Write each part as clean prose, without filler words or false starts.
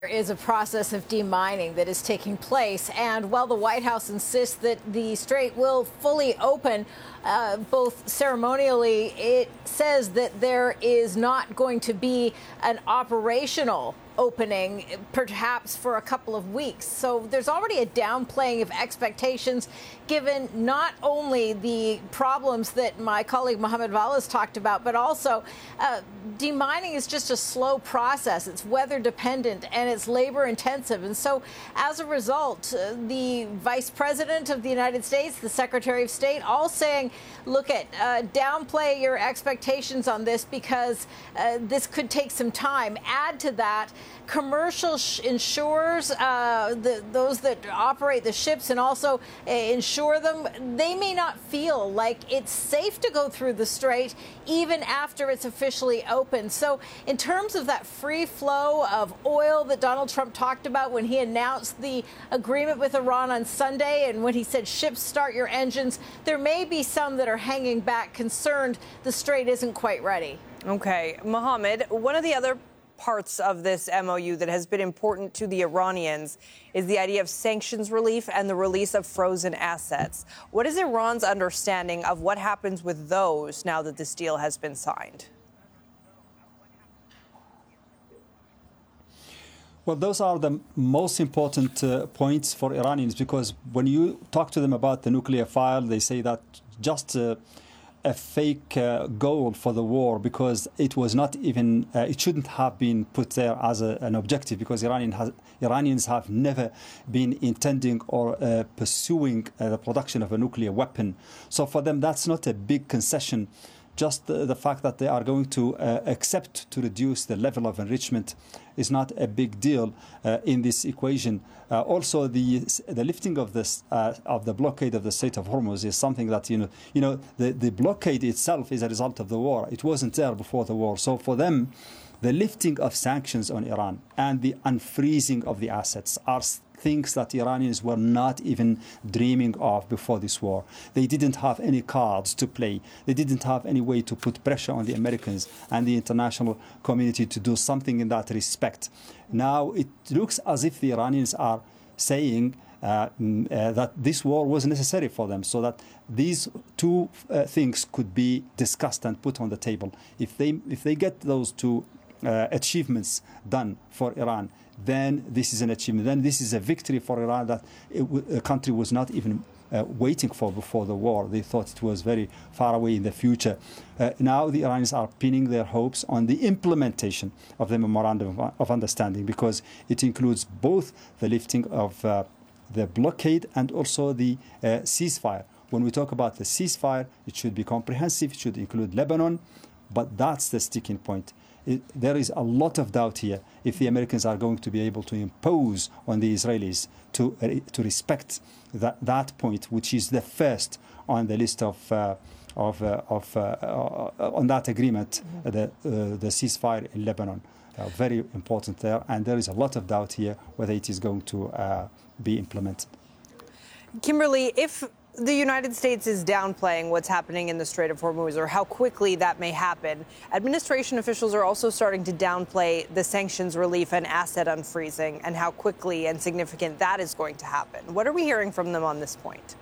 There is a process of demining that is taking place, and while the White House insists that the strait will fully open, both ceremonially, it says that there is not going to be an operational opening, perhaps for a couple of weeks. So there's already a downplaying of expectations, given not only the problems that my colleague Mohammed Valles talked about, but also demining is just a slow process. It's weather dependent and it's labor intensive. And so as a result, the Vice President of the United States, the Secretary of State, all saying, look at downplay your expectations on this because this could take some time. Add to that, commercial insurers, those that operate the ships and also insure them, they may not feel like it's safe to go through the strait even after it's officially open. So in terms of that free flow of oil that Donald Trump talked about when he announced the agreement with Iran on Sunday and when he said ships start your engines, there may be some that are hanging back, concerned the strait isn't quite ready. Okay, Mohammed, one of the other parts of this MOU that has been important to the Iranians is the idea of sanctions relief and the release of frozen assets. What is Iran's understanding of what happens with those now that this deal has been signed? Well, those are the most important points for Iranians, because when you talk to them about the nuclear file, they say that just a fake goal for the war, because it was not even, it shouldn't have been put there as an objective, because Iranians have never been intending or pursuing the production of a nuclear weapon. So for them, that's not a big concession. Just the fact that they are going to accept to reduce the level of enrichment is not a big deal in this equation. Also, the lifting of this of the blockade of the Strait of Hormuz is something that the blockade itself is a result of the war. It wasn't there before the war. So for them, the lifting of sanctions on Iran and the unfreezing of the assets are things that Iranians were not even dreaming of before this war. They didn't have any cards to play. They didn't have any way to put pressure on the Americans and the international community to do something in that respect. Now it looks as if the Iranians are saying that this war was necessary for them, so that these two things could be discussed and put on the table. If they get those two achievements done for Iran, then this is an achievement. Then this is a victory for Iran that a country was not even waiting for before the war. They thought it was very far away in the future. Now the Iranians are pinning their hopes on the implementation of the Memorandum of Understanding, because it includes both the lifting of the blockade and also the ceasefire. When we talk about the ceasefire, it should be comprehensive. It should include Lebanon, but that's the sticking point. There is a lot of doubt here if the Americans are going to be able to impose on the Israelis to respect that point, which is the first on the list on that agreement, the ceasefire in Lebanon. Very important there, and there is a lot of doubt here whether it is going to be implemented. Kimberly, if the United States is downplaying what's happening in the Strait of Hormuz, or how quickly that may happen, administration officials are also starting to downplay the sanctions relief and asset unfreezing and how quickly and significant that is going to happen. What are we hearing from them on this point?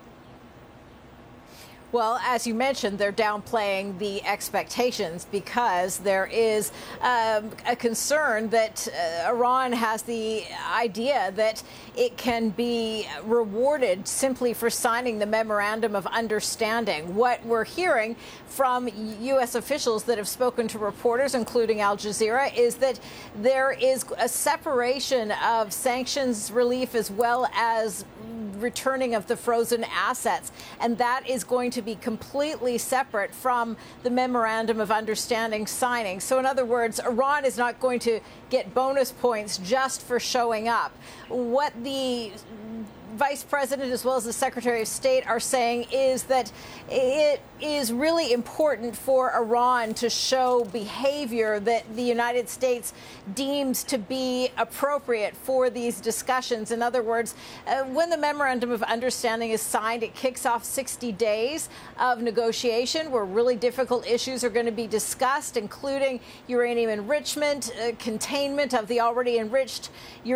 Well, as you mentioned, they're downplaying the expectations because there is a concern that Iran has the idea that it can be rewarded simply for signing the Memorandum of Understanding. What we're hearing from U.S. officials that have spoken to reporters, including Al Jazeera, is that there is a separation of sanctions relief as well as returning of the frozen assets, and that is going to be completely separate from the Memorandum of Understanding signing. So in other words, Iran is not going to get bonus points just for showing up. What the Vice President as well as the Secretary of State are saying is that it is really important for Iran to show behavior that the United States deems to be appropriate for these discussions. In other words, when the Memorandum of Understanding is signed, it kicks off 60 days of negotiation where really difficult issues are going to be discussed, including uranium enrichment, containment of the already enriched uranium.